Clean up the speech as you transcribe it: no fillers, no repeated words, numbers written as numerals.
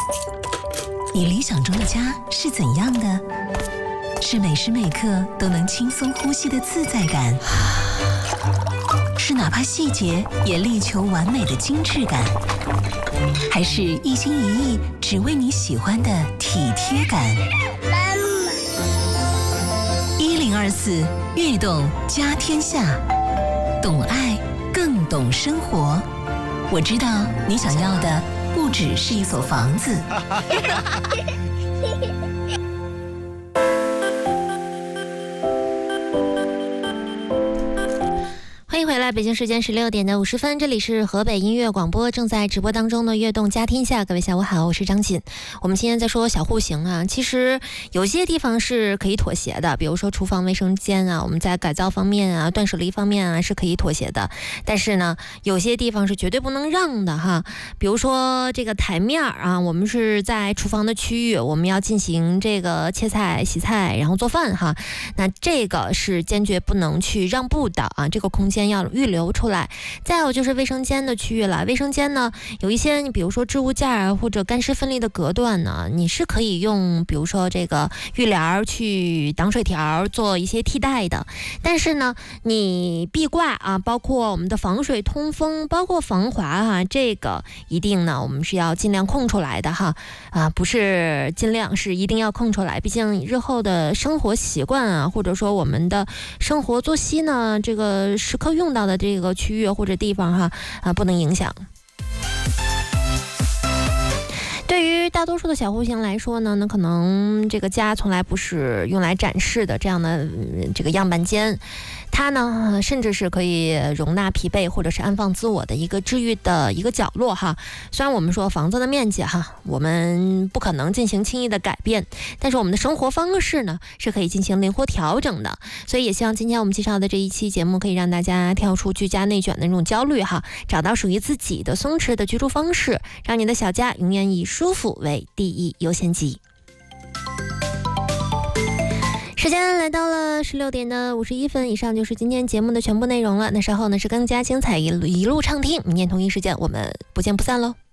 你理想中的家是怎样的？是每时每刻都能轻松呼吸的自在感，是哪怕细节也力求完美的精致感，还是一心一意只为你喜欢的体贴感？1024悦动家天下，懂爱更懂生活。我知道你想要的不只是一所房子。 欢迎回来，北京时间16点50分，这里是河北音乐广播，正在直播当中的悦动家天下。各位下午好，我是张锦。我们今天在说小户型啊，其实有些地方是可以妥协的，比如说厨房卫生间啊，我们在改造方面啊，断舍离方面啊是可以妥协的。但是呢，有些地方是绝对不能让的哈，比如说这个台面啊，我们是在厨房的区域，我们要进行这个切菜、洗菜，然后做饭哈，那这个是坚决不能去让步的啊，这个空间要预留出来。再有就是卫生间的区域了，卫生间呢有一些你比如说置物架啊或者干湿分离的隔断呢，你是可以用比如说这个浴帘去挡水条做一些替代的。但是呢，你壁挂啊，包括我们的防水通风，包括防滑啊，这个一定呢我们是要尽量空出来的哈不是尽量，是一定要空出来。毕竟日后的生活习惯啊，或者说我们的生活作息呢，这个时刻用到的这个区域或者地方哈不能影响。对于大多数的小户型来说呢，那可能这个家从来不是用来展示的这样的这个样板间，它呢甚至是可以容纳疲惫或者是安放自我的一个治愈的一个角落哈。虽然我们说房子的面积哈，我们不可能进行轻易的改变，但是我们的生活方式呢是可以进行灵活调整的。所以也希望今天我们介绍的这一期节目可以让大家跳出居家内卷的那种焦虑哈，找到属于自己的松弛的居住方式，让你的小家永远以舒服为第一优先级。时间来到了16点51分，以上就是今天节目的全部内容了。那稍后呢是更加精彩一路畅听，明天同一时间我们不见不散喽。